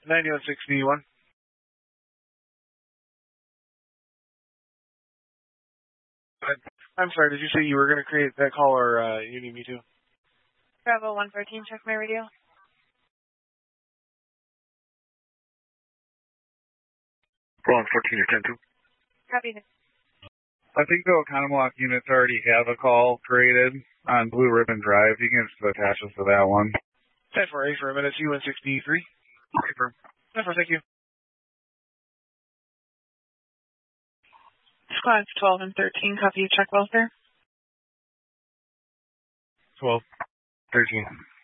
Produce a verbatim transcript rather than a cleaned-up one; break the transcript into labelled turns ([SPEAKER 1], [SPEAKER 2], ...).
[SPEAKER 1] ninety-one sixty-one. I'm sorry, did you say you were going to create that call or uh, you need me to?
[SPEAKER 2] Bravo one fourteen, check my radio.
[SPEAKER 3] one fourteen, you're ten two.
[SPEAKER 2] Copy that.
[SPEAKER 4] I think the Oconomowoc units already have a call created on Blue Ribbon Drive. You can just attach us to that one.
[SPEAKER 1] ten four eight for a minute, C one sixty-three.
[SPEAKER 3] Confirm.
[SPEAKER 1] ten four, thank you.
[SPEAKER 2] Squads twelve and thirteen, copy, check welfare.
[SPEAKER 3] twelve, thirteen.